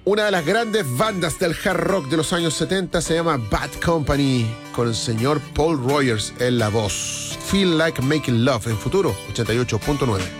Una de las grandes bandas del hard rock de los años 70 se llama Bad Company, con el señor Paul Rogers en la voz. Feel Like Making Love en Futuro 88.9.